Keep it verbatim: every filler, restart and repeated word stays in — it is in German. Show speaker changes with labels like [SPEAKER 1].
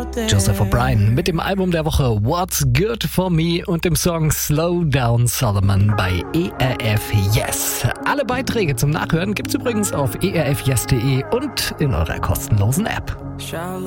[SPEAKER 1] Joseph O'Brien mit dem Album der Woche What's Good For Me und dem Song Slow Down Solomon bei E R F Yes. Alle Beiträge zum Nachhören gibt's übrigens auf e r f yes punkt de und in eurer kostenlosen App.